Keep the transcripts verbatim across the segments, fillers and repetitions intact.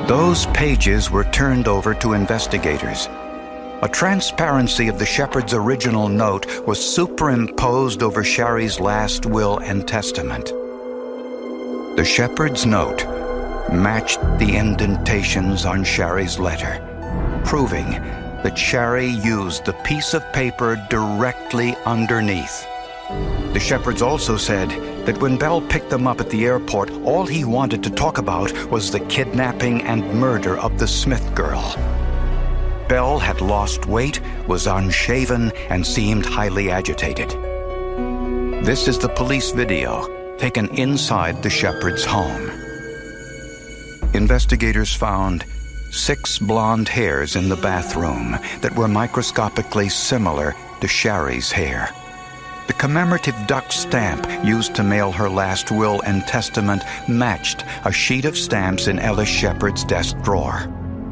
Those pages were turned over to investigators. A transparency of the Shepherd's original note was superimposed over Sherry's last will and testament. The Shepherd's note matched the indentations on Sherry's letter, proving that Sherry used the piece of paper directly underneath. The Shepherds also said that when Bell picked them up at the airport, all he wanted to talk about was the kidnapping and murder of the Smith girl. Bell had lost weight, was unshaven, and seemed highly agitated. This is the police video taken inside the Shepherd's home. Investigators found six blonde hairs in the bathroom that were microscopically similar to Sherry's hair. The commemorative duck stamp used to mail her last will and testament matched a sheet of stamps in Ellis Shepherd's desk drawer.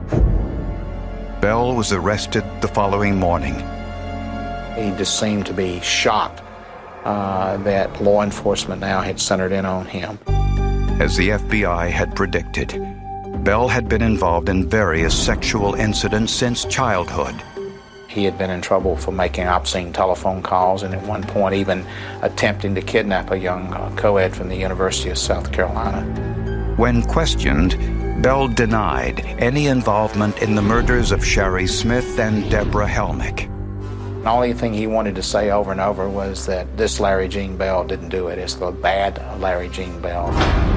Bell was arrested the following morning. He just seemed to be shocked uh, that law enforcement now had centered in on him. As the F B I had predicted, Bell had been involved in various sexual incidents since childhood. He had been in trouble for making obscene telephone calls and at one point even attempting to kidnap a young uh, co-ed from the University of South Carolina. When questioned, Bell denied any involvement in the murders of Sherry Smith and Deborah Helmick. The only thing he wanted to say over and over was that this Larry Gene Bell didn't do it. It's the bad Larry Gene Bell.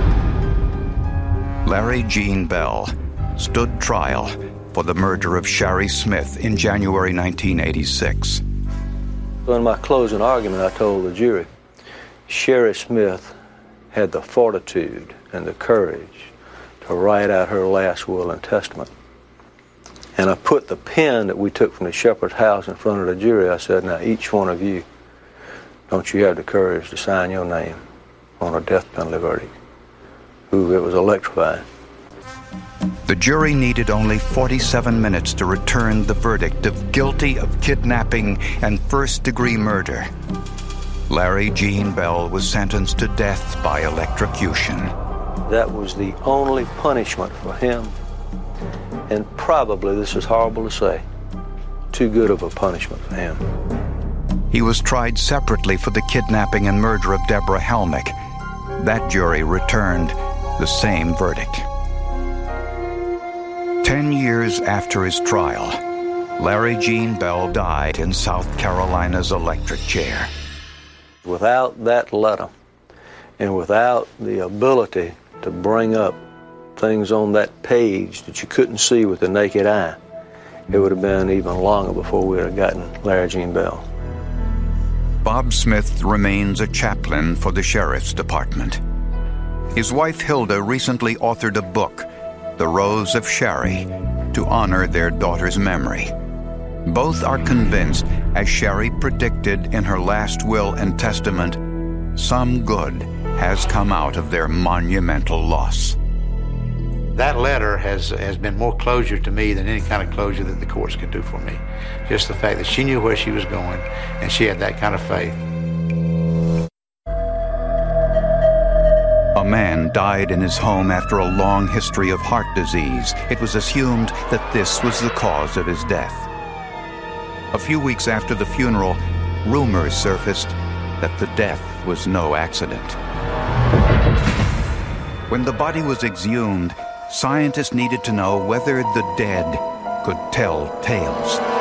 Larry Gene Bell stood trial for the murder of Sherry Smith in January nineteen eighty-six. In my closing argument, I told the jury, Sherry Smith had the fortitude and the courage to write out her last will and testament. And I put the pen that we took from the Shepherd's house in front of the jury. I said, now each one of you, don't you have the courage to sign your name on a death penalty verdict? Ooh, it was electrifying. The jury needed only forty-seven minutes to return the verdict of guilty of kidnapping and first-degree murder. Larry Gene Bell was sentenced to death by electrocution. That was the only punishment for him, and probably, this is horrible to say, too good of a punishment for him. He was tried separately for the kidnapping and murder of Deborah Helmick. That jury returned the same verdict. Ten years after his trial, Larry Gene Bell died in South Carolina's electric chair. Without that letter, and without the ability to bring up things on that page that you couldn't see with the naked eye, it would have been even longer before we would have gotten Larry Gene Bell. Bob Smith remains a chaplain for the Sheriff's Department. His wife Hilda recently authored a book, The Rose of Sherry, to honor their daughter's memory. Both are convinced, as Sherry predicted in her last will and testament, some good has come out of their monumental loss. That letter has has been more closure to me than any kind of closure that the courts could do for me. Just the fact that she knew where she was going and she had that kind of faith. A man died in his home after a long history of heart disease. It was assumed that this was the cause of his death. A few weeks after the funeral, rumors surfaced that the death was no accident. When the body was exhumed, scientists needed to know whether the dead could tell tales.